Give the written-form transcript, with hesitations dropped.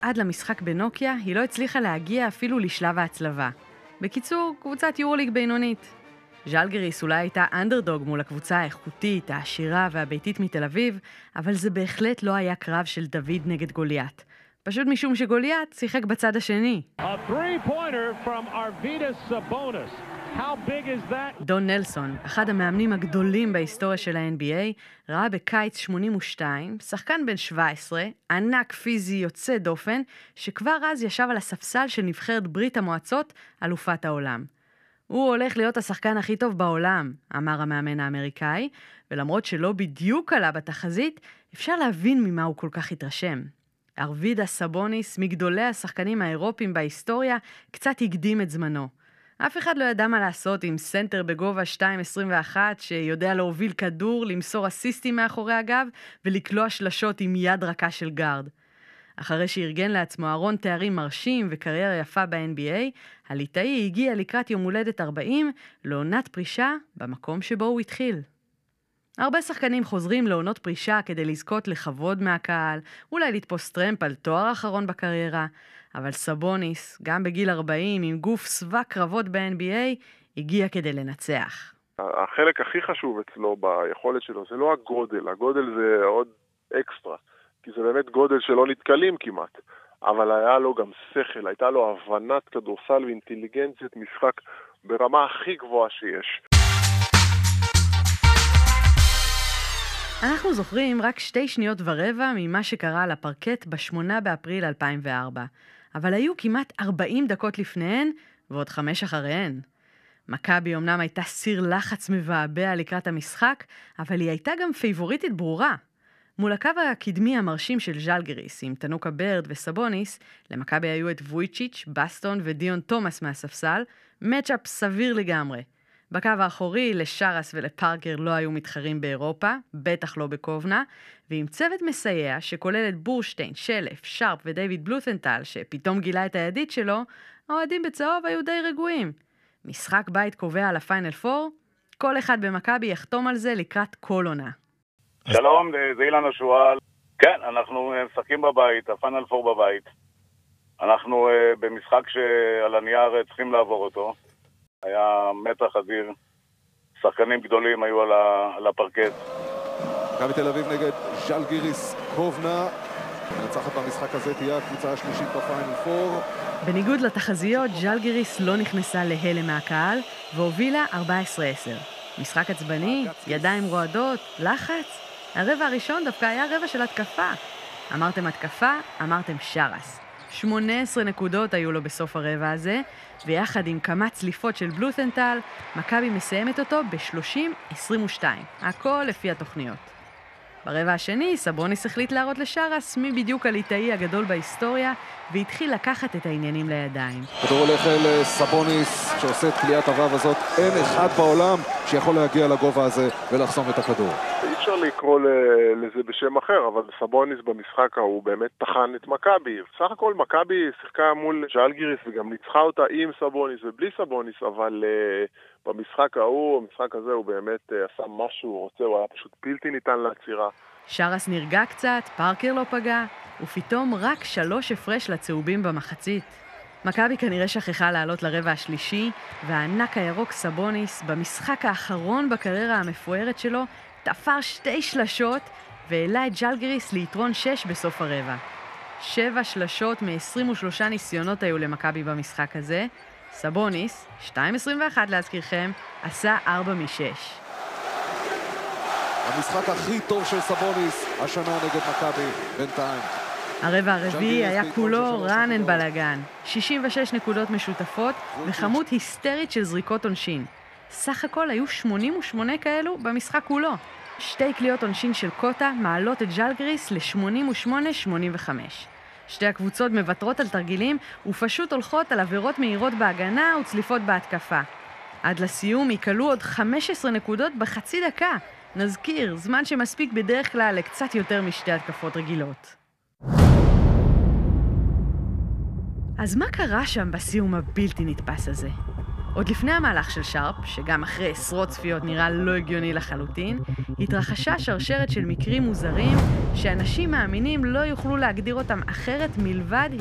עד למשחק בנוקיה היא לא הצליחה להגיע אפילו לשלב ההצלבה. בקיצור, קבוצת יורוליג בינונית. ז'לגיריס אולי הייתה אנדרדוג מול הקבוצה האיכותית, העשירה והביתית מתל אביב, אבל זה בהחלט לא היה קרב של דוד נגד גוליית. פשוט משום שגוליית שיחק בצד השני. דון נלסון, אחד המאמנים הגדולים בהיסטוריה של ה-NBA, ראה בקיץ 82, שחקן בן 17, ענק פיזי יוצא דופן, שכבר אז ישב על הספסל של נבחרת ברית המועצות, אלופת העולם. הוא הולך להיות השחקן הכי טוב בעולם, אמר המאמן האמריקאי, ולמרות שלא בדיוק עלה בתחזית, אפשר להבין ממה הוא כל כך התרשם. ארווידס סבוניס, מגדולי השחקנים האירופיים בהיסטוריה, קצת הקדים את זמנו. אף אחד לא ידע מה לעשות עם סנטר בגובה 2.21 שיודע להוביל כדור, למסור אסיסטים מאחורי הגב ולקלוע שלשות עם יד רכה של גארד. אחרי שארגן לעצמו ארון תארים מרשים וקריירה יפה ב-NBA, הליטאי הגיע לקראת יום הולדת 40 לעונת פרישה במקום שבו הוא התחיל. הרבה שחקנים חוזרים לעונות פרישה כדי לזכות לכבוד מהקהל, אולי לתפוס טרמפ על תואר אחרון בקריירה, אבל סבוניס, גם בגיל 40 עם גוף סבא קרבות ב-NBA, הגיע כדי לנצח. החלק הכי חשוב אצלו ביכולת שלו זה לא הגודל, הגודל זה עוד אקסטרה, כי זה באמת גודל שלא נתקלים כמעט, אבל היה לו גם שכל, הייתה לו הבנת כדורסל ואינטליגנציית משחק ברמה הכי גבוהה שיש. אנחנו זוכרים רק 2 שניות ורבע ממה שקרה על הפרקט ב-8 באפריל 2004, אבל היו כמעט 40 דקות לפניהן ועוד 5 אחריהן. מכבי אמנם הייתה סיר לחץ מבעבע לקראת המשחק, אבל היא הייתה גם פייבוריטית ברורה. מול הקו הקדמי המרשים של ז'לגיריס, עם תנוקה ברד וסבוניס, למכבי היו את וויצ'יץ', בסטון ודיון תומאס מהספסל, מצ'אפ סביר לגמרי. בקו האחורי לשרס ולפארקר לא היו מתחרים באירופה, בטח לא בקובנה, ועם צוות מסייע שכולל את בורשטיין, שלף, שרפ ודייוויד בלות'נטל, שפתאום גילה את הידית שלו, האוהדים בצהוב היו די רגועים. משחק בית קובע על הפיינל 4, כל אחד במכבי יחתום על זה לקראת כל עונה. שלום, זה אילן השואל. כן, אנחנו משחקים בבית, הפיינל 4 בבית. אנחנו במשחק שעל הנייר צריכים לעבור אותו. היה מתח אדיר, שחקנים גדולים היו על הפרקט. מכבי תל אביב נגד ז'לגיריס קובנה. מנצחת במשחק הזה תהיה הקבוצה השלישית בפיינל 4. בניגוד לתחזיות, ז'לגיריס לא נכנסה להלם מהקהל והובילה 14-10. משחק עצבני, ידיים רועדות, לחץ. הרבע הראשון דווקא היה רבע של התקפה. אמרתם התקפה, אמרתם שרס. 18 נקודות היו לו בסוף הרבע הזה, ויחד עם כמה צליפות של בלות'נטל, מכבי מסיימת אותו ב-30-22. הכל לפי התוכניות. ברבע השני, סבוניס החליט להראות לשרס מי בדיוק הליטאי הגדול בהיסטוריה, והתחיל לקחת את העניינים לידיים. כדור הולך אל סבוניס, שעושה את קליעת הוו הזאת. אין אחד בעולם שיכול להגיע לגובה הזה ולחסום את הכדור. אי אפשר לקרוא לזה בשם אחר, אבל סבוניס במשחק הוא באמת תחן את מכבי. סך הכל מכבי שיחקה מול ז'לגיריס וגם ניצחה אותה עם סבוניס ובלי סבוניס, אבל במשחק המשחק הזה הוא באמת עשה מה שהוא רוצה, הוא היה פשוט בלתי ניתן לעצירה. שרס נרגע קצת, פארקר לא פגע, ופתאום רק 3 הפרש לצהובים במחצית. מכבי כנראה שכחה לעלות לרבע השלישי, והענק הירוק סבוניס, במשחק האחרון בקריירה המפוארת שלו, תפר 2 שלשות, והעלה את ז'לגיריס ליתרון 6 בסוף הרבע. 7 שלשות מ-23 ניסיונות היו למכבי במשחק הזה. סבוניס, 2.21 להזכירכם, עשה 4 מ-6. המשחק הכי טוב של סבוניס השנה נגד מכבי בינתיים. הרבע הרביעי היה כולו רן בלגן. 66 נקודות משותפות וכמות היסטרית של זריקות עונשין. סך הכל היו 88 כאלו במשחק כולו. 2 קליעות עונשין של קוטה מעלות את ז'לגיריס ל-88-85. 2 הקבוצות מוותרות על תרגילים ופשוט הולכות על עבירות מהירות בהגנה וצליפות בהתקפה. עד לסיום יקלו עוד 15 נקודות בחצי דקה. נזכיר, זמן שמספיק בדרך כלל לקצת יותר מ2 התקפות רגילות. אז מה קרה שם בסיום הבלתי נתפס הזה? עוד לפני המהלך של שרפ, שגם אחרי עשרות צפיות נראה לא הגיוני לחלוטין, התרחשה שרשרת של מקרים מוזרים שאנשים מאמינים לא יוכלו להגדיר אותם אחרת מלבד